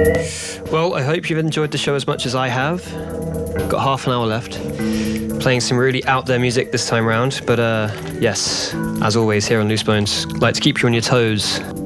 Well, I hope you've enjoyed the show as much as I have. Got half an hour left. Playing some really out there music this time round, but yes, as always here on Loose Bones, like to keep you on your toes.